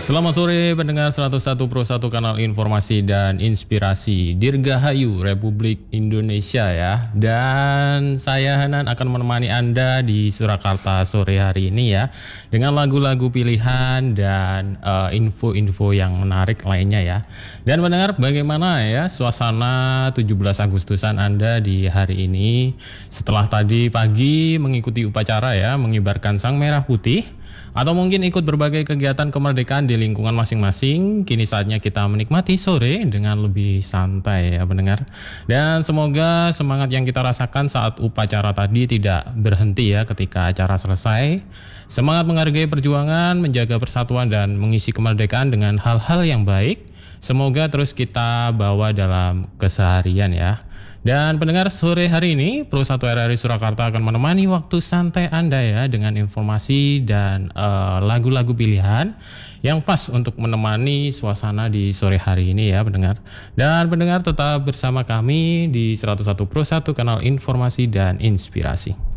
Selamat sore pendengar 101 Pro 1 Kanal Informasi dan Inspirasi Dirgahayu Republik Indonesia ya. Dan saya Hanan akan menemani Anda di Surakarta sore hari ini ya, dengan lagu-lagu pilihan dan info-info yang menarik lainnya ya. Dan pendengar, bagaimana ya suasana 17 Agustusan Anda di hari ini setelah tadi pagi mengikuti upacara ya, mengibarkan sang merah putih, atau mungkin ikut berbagai kegiatan kemerdekaan di lingkungan masing-masing. Kini saatnya kita menikmati sore dengan lebih santai ya pendengar. Dan semoga semangat yang kita rasakan saat upacara tadi tidak berhenti ya ketika acara selesai. Semangat menghargai perjuangan, menjaga persatuan dan mengisi kemerdekaan dengan hal-hal yang baik, semoga terus kita bawa dalam keseharian ya. Dan pendengar, sore hari ini Pro 1 RRI Surakarta akan menemani waktu santai Anda ya, dengan informasi dan lagu-lagu pilihan yang pas untuk menemani suasana di sore hari ini ya pendengar. Dan pendengar tetap bersama kami di 101 Pro 1 Kanal Informasi dan Inspirasi.